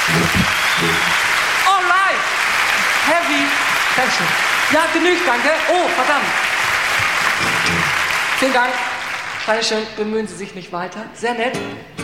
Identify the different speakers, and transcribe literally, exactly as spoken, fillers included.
Speaker 1: Alright. Heavy Passion. Ja, genügt, danke. Oh, verdammt. Vielen Dank. Dankeschön. Bemühen Sie sich nicht weiter. Sehr nett.